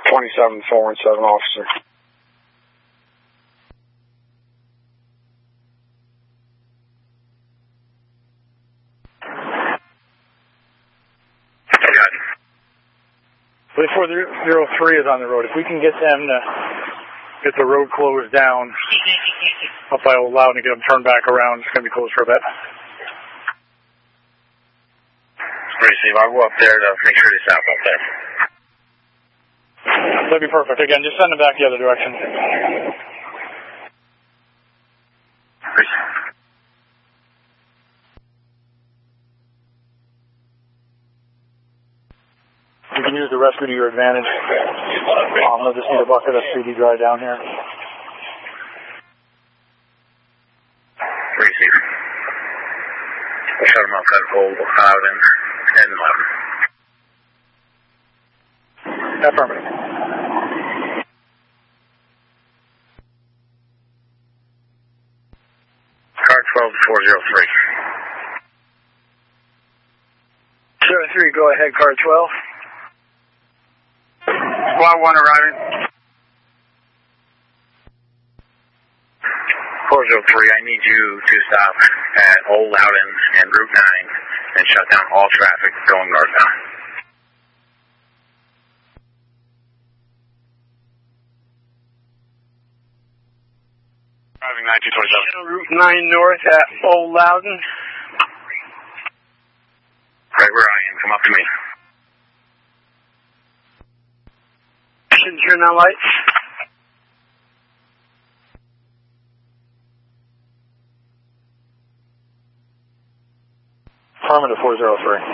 27-417, officer. Got it. 2403 is on the road. If we can get them to get the road closed down up by Old Loudon and get them turned back around, it's going to be closed for a bit. Receive. I'll go up there to make sure they stop up there. That'd be perfect. Again, just send them back the other direction. Receive. You can use the rescue to your advantage. They'll just need a bucket of speedy dry down here. Receive. We'll shut them off at Old Loudon and Loudon. Affirmative. Car 12403. 03, go ahead, car 12. Squad 1 arriving. 403, I need you to stop at Old Loudon and Route 9 and shut down all traffic going northbound. Driving 1927. Route 9 north at Old Loudon. Right where I am. Come up to me. Turn on lights. Affirmative 403.